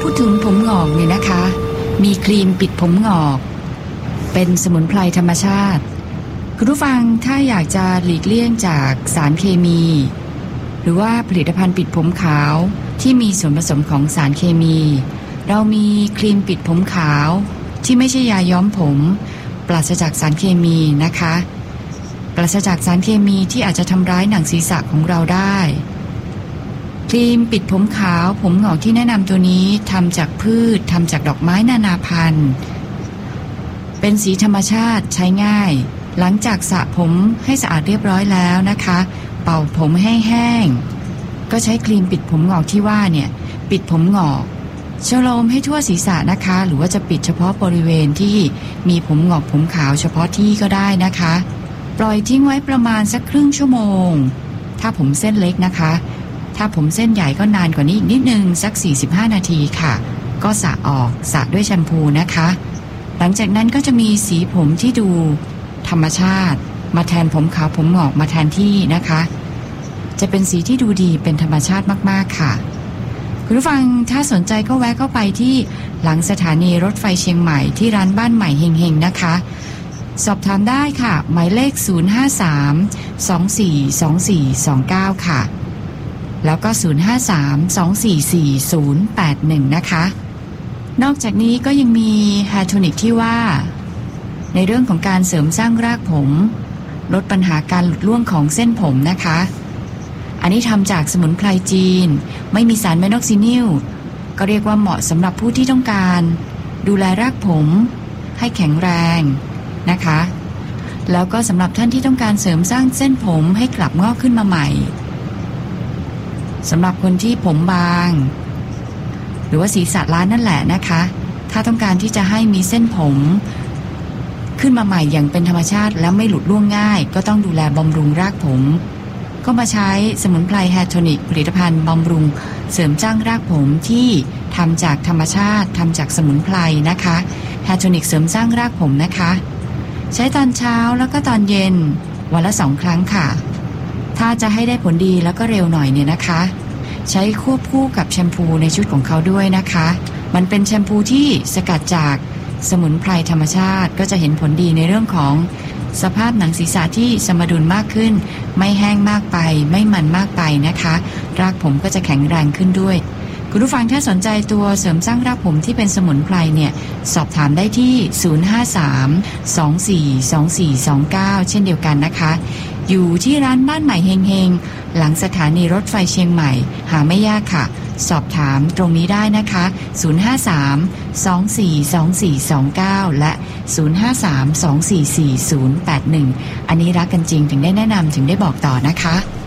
พูดถึงผมงอกเนี่ยนะคะมีครีมปิดผมงอกเป็นสมุนไพรธรรมชาติคุณผู้ฟังถ้าอยากจะหลีกเลี่ยงจากสารเคมีหรือว่าผลิตภัณฑ์ปิดผมขาวที่มีส่วนผสมของสารเคมีเรามีครีมปิดผมขาวที่ไม่ใช่ยาย้อมผมปราศจากสารเคมีนะคะปราศจากสารเคมีที่อาจจะทำร้ายหนังศีรษะของเราได้ครีมปิดผมขาวผมงอกที่แนะนำตัวนี้ทำจากพืชทำจากดอกไม้นานาพันธุ์เป็นสีธรรมชาติใช้ง่ายหลังจากสระผมให้สะอาดเรียบร้อยแล้วนะคะเป่าผมให้แห้งก็ใช้ครีมปิดผมงอกที่ว่าเนี่ยปิดผมงอกโชโลมให้ทั่วศีรษะนะคะหรือว่าจะปิดเฉพาะบริเวณที่มีผมงอกผมขาวเฉพาะที่ก็ได้นะคะปล่อยทิ้งไว้ประมาณสักครึ่งชั่วโมงถ้าผมเส้นเล็กนะคะถ้าผมเส้นใหญ่ก็นานกว่านี้อีกนิดนึงสัก45นาทีค่ะก็สระออกสระด้วยแชมพูนะคะหลังจากนั้นก็จะมีสีผมที่ดูธรรมชาติมาแทนผมขาวผมงอกมาแทนที่นะคะจะเป็นสีที่ดูดีเป็นธรรมชาติมากๆค่ะคุณผู้ฟังถ้าสนใจก็แวะเข้าไปที่หลังสถานีรถไฟเชียงใหม่ที่ร้านบ้านใหม่เฮงๆนะคะสอบถามได้ค่ะหมายเลข053-242429ค่ะแล้วก็053-244-081นะคะนอกจากนี้ก็ยังมีแฮร์โทนิกที่ว่าในเรื่องของการเสริมสร้างรากผมลดปัญหาการหลุดร่วงของเส้นผมนะคะอันนี้ทำจากสมุนไพรจีนไม่มีสารไมโนอกซินิลก็เรียกว่าเหมาะสำหรับผู้ที่ต้องการดูแลรากผมให้แข็งแรงนะคะแล้วก็สำหรับท่านที่ต้องการเสริมสร้างเส้นผมให้กลับงอกขึ้นมาใหม่สำหรับคนที่ผมบางหรือว่าศีรษะล้านนั่นแหละนะคะถ้าต้องการที่จะให้มีเส้นผมขึ้นมาใหม่อย่างเป็นธรรมชาติและไม่หลุดร่วงง่ายก็ต้องดูแลบำรุงรากผมก็มาใช้สมุนไพรแฮร์โทนิกผลิตภัณฑ์บำรุงเสริมสร้างรากผมที่ทำจากธรรมชาติทำจากสมุนไพรนะคะแฮร์โทนิกเสริมสร้างรากผมนะคะใช้ตอนเช้าแล้วก็ตอนเย็นวันละ2 ครั้งค่ะถ้าจะให้ได้ผลดีแล้วก็เร็วหน่อยเนี่ยนะคะใช้ควบคู่กับแชมพูในชุดของเขาด้วยนะคะมันเป็นแชมพูที่สกัดจากสมุนไพรธรรมชาติก็จะเห็นผลดีในเรื่องของสภาพหนังศีรษะที่สมดุลมากขึ้นไม่แห้งมากไปไม่มันมากไปนะคะรากผมก็จะแข็งแรงขึ้นด้วยคุณผู้ฟังถ้าสนใจตัวเสริมสร้างรากผมที่เป็นสมุนไพรเนี่ยสอบถามได้ที่053-242429เช่นเดียวกันนะคะอยู่ที่ร้านบ้านใหม่เฮงๆหลังสถานีรถไฟเชียงใหม่หาไม่ยากค่ะสอบถามตรงนี้ได้นะคะ053-242429และ053-244-081อันนี้รักกันจริงถึงได้แนะนำถึงได้บอกต่อนะคะ